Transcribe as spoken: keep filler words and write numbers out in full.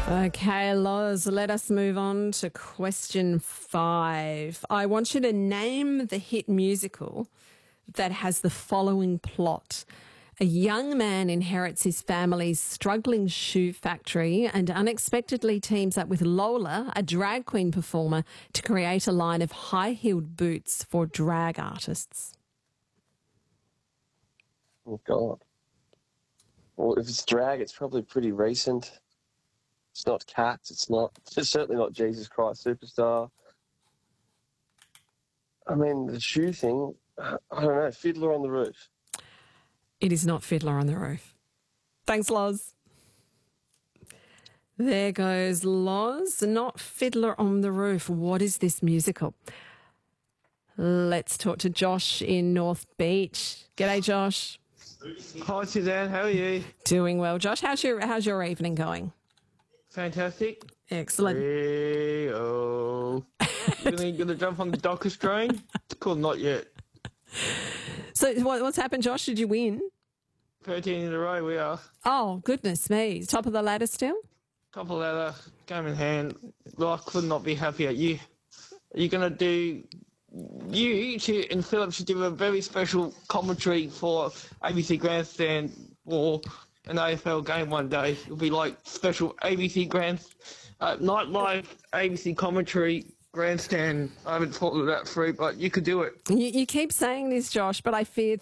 Okay, Loz, let us move on to question five. I want you to name the hit musical that has the following plot. A young man inherits his family's struggling shoe factory and unexpectedly teams up with Lola, a drag queen performer, to create a line of high-heeled boots for drag artists. Oh, God. Well, if it's drag, it's probably pretty recent. It's not Cats. It's not. It's certainly not Jesus Christ Superstar. I mean, the shoe thing, I don't know, Fiddler on the Roof. It is not Fiddler on the Roof. Thanks, Loz. There goes Loz, not Fiddler on the Roof. What is this musical? Let's talk to Josh in North Beach. G'day, Josh. Hi, Suzanne. How are you? Doing well, Josh. How's your How's your evening going? Fantastic. Excellent. Rio. You gonna, gonna jump on the Dockers train? It's cool, not yet. So what, what's happened, Josh? Did you win? thirteen in a row we are. Oh, goodness me. Top of the ladder still? Top of ladder, game in hand. Well, I could not be happier. You, you're gonna do. You two and Philip should do a very special commentary for A B C Grandstand for an A F L game one day. It'll be like special A B C Grand, uh, night live A B C commentary grandstand. I haven't thought of that through, but you could do it. You, you keep saying this, Josh, but I fear